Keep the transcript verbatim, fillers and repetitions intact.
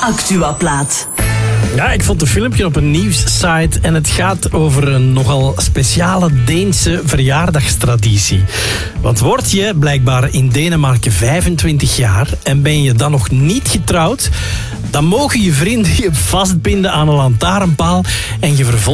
Actuaplaat. Ja, ik vond een filmpje op een nieuwssite en het gaat over een nogal speciale Deense verjaardagstraditie. Want word je blijkbaar in Denemarken vijfentwintig jaar en ben je dan nog niet getrouwd, dan mogen je vrienden je vastbinden aan een lantaarnpaal en je vervolgens